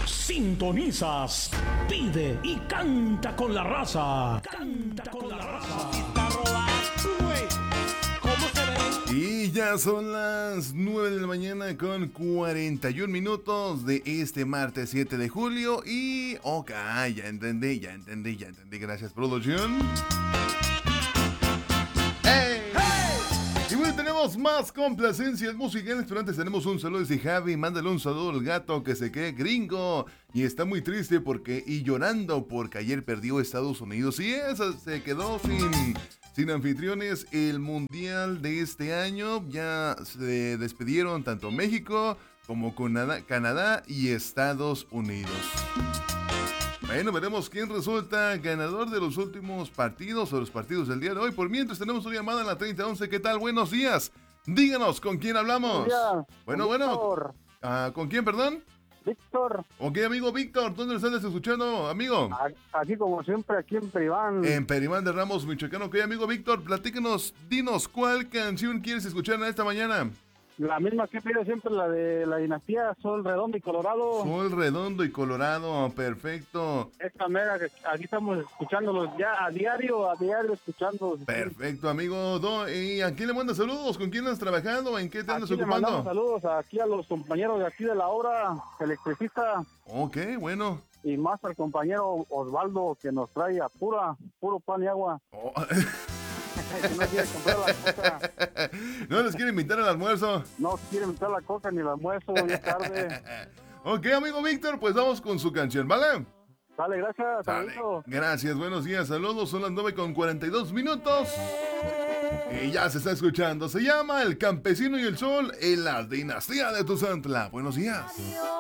Sintonizas, pide y canta con la raza. Canta con la raza. Y ya son las 9 de la mañana con 41 minutos de este martes 7 de julio. Y, ok, ya entendí. Gracias, producción. ¡Hey! Y bueno, tenemos más complacencias musicales, pero antes tenemos un saludo desde Javi. Mándale un saludo al gato que se cree gringo y está muy triste y llorando porque ayer perdió Estados Unidos y esa se quedó sin anfitriones el mundial de este año. Ya se despidieron tanto México como Canadá y Estados Unidos. Bueno, veremos quién resulta ganador de los últimos partidos o los partidos del día de hoy. Por mientras tenemos una llamada en la 3011. ¿Qué tal? Buenos días. Díganos, ¿con quién hablamos? Bueno. ¿Con quién, perdón? Víctor. Ok, amigo Víctor, ¿dónde lo estás escuchando, amigo? Aquí como siempre, aquí en Peribán. En Peribán de Ramos, Michoacán. Ok, amigo Víctor, platícanos, dinos, ¿cuál canción quieres escuchar en esta mañana? La misma que pide siempre, la de la dinastía Sol Redondo y Colorado. Sol Redondo y Colorado, perfecto. Esta mera que aquí estamos escuchándolos ya a diario escuchando. Perfecto, amigo. ¿Y a quién le mandas saludos? ¿Con quién andas trabajando? ¿En qué te andas aquí ocupando? Le mandamos saludos aquí a los compañeros de aquí de la obra, electricista. Ok, bueno. Y más al compañero Osvaldo que nos trae a puro pan y agua. Oh. Que no quiere comprar la coca. ¿No les quiere invitar al almuerzo? No quiere invitar la coca ni el almuerzo, ya tarde. Ok, amigo Víctor, pues vamos con su canción, ¿vale? Dale, gracias. Dale. Gracias, buenos días, saludos, son las 9 con 42 minutos. Y ya se está escuchando, se llama El Campesino y el Sol en la dinastía de Tuzantla. Buenos días.